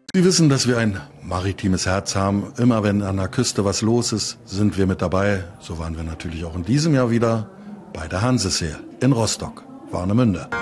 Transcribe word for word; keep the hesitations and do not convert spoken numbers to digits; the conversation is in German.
Sie wissen, dass wir ein maritimes Herz haben. Immer wenn an der Küste was los ist, sind wir mit dabei. So waren wir natürlich auch in diesem Jahr wieder bei der Hansesee in Rostock, Warnemünde.